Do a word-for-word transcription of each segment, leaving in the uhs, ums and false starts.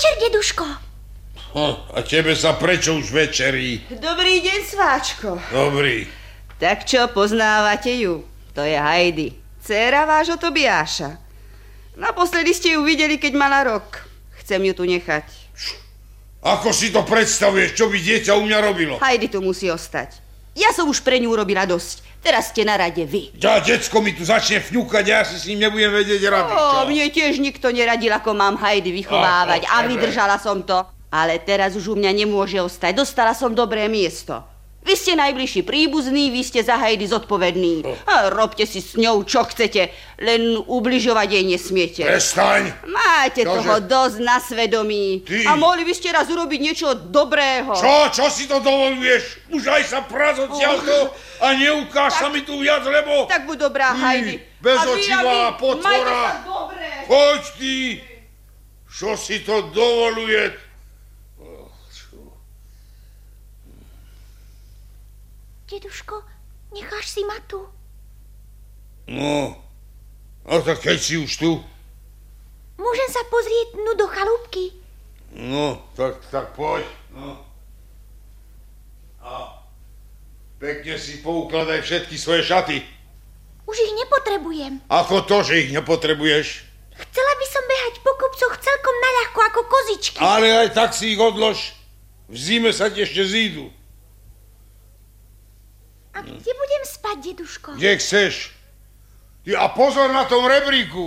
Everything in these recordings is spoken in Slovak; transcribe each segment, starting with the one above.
večer, deduško. A tebe sa prečo už večerí? Dobrý deň, sváčko. Dobrý. Tak čo, poznávate ju? To je Heidi, dcéra vášho Tobiáša. Naposledy ste ju videli, keď mala rok. Chcem ju tu nechať. Ako si to predstavuješ, čo by dieťa u mňa robilo? Heidi tu musí ostať. Ja som už pre ňu urobila dosť. Teraz ste na rade vy. Ja, decko mi tu začne fňukať, ja si s ním nebudem vedieť rady. O, mne tiež nikto neradil, ako mám Heidi vychovávať. A vydržala som to. Ale teraz už u mňa nemôže ostať. Dostala som dobré miesto. Vy ste najbližší príbuzní, vy ste za Heidi zodpovední. A robte si s ňou, čo chcete, len ubližovať jej nesmiete. Prestaň! Máte Čože? toho dosť na svedomí. Ty? A mohli by ste raz urobiť niečo dobrého. Čo? Čo si to dovoluješ? Už aj sa praz odtiaľto a neukáž sa mi tu viac, lebo... Tak buď dobrá, Ty, Heidi. bezočivá potvora. Majte sa dobre. Poď ty! Čo si to dovoluje? Deduško, necháš si ma tu? No, a tak keď si už tu? Môžem sa pozrieť nu do chalúbky? No, tak, tak poď. No. A pekne si poukladaj všetky svoje šaty. Už ich nepotrebujem. Ako to, že ich nepotrebuješ? Chcela by som behať po kopcoch celkom naľahko ako kozičky. Ale aj tak si ich odlož. V zime sa ti ešte zídu. A kde budem spať, deduško? Kde chceš. Ty, a pozor na tom rebríku.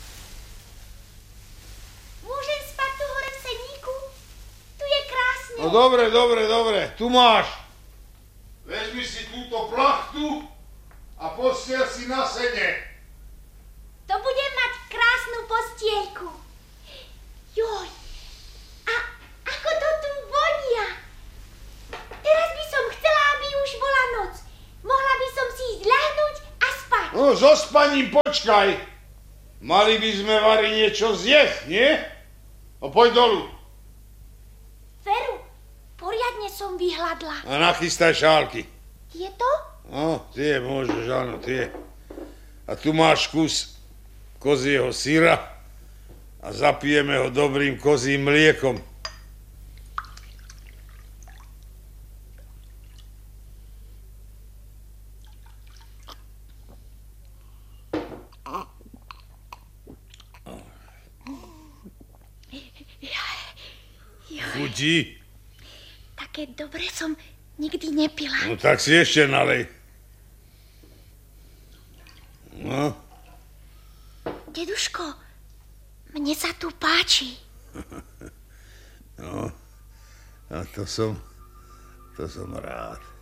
Môžem spať tu hore v sedníku? Tu je krásne. No dobre, dobre, dobre. Tu máš. Vezmi si túto plachtu a postiel si na sene. To budem mať krásnu postielku. Joj, a ako to tu vonia. Teraz by som chcela, aby už bola noc. Mohla by som si ísť ľahnúť a spať. No, so spaním počkaj. Mali by sme, Vari, niečo zjesť, nie? No, poď dolu. Veru, poriadne som vyhladla. A nachystaj šálky. Tieto? No, tie môžeš, áno, tie. A tu máš kus kozieho syra a zapijeme ho dobrým kozím mliekom. Chutí? Také dobre som nikdy nepila. No tak si ešte nalej. No. Deduško, mne sa tu páči. No, a to som, to som rád.